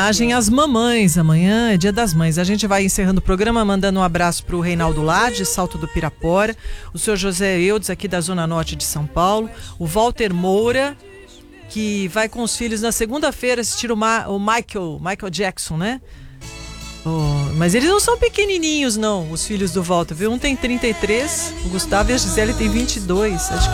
homenagem às mamães. Amanhã é Dia das Mães. A gente vai encerrando o programa mandando um abraço para o Reinaldo Lade, Salto do Pirapora, o senhor José Eudes, aqui da Zona Norte de São Paulo, o Walter Moura, que vai com os filhos na segunda-feira assistir o Michael Jackson, né? Mas eles não são pequenininhos, não, os filhos do Walter, viu? Um tem 33, o Gustavo, e a Gisele tem 22. Acho